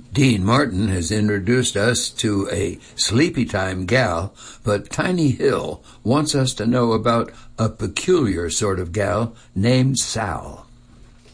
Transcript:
Dean Martin has introduced us to a sleepy time gal, but Tiny Hill wants us to know about a peculiar sort of gal named Sal.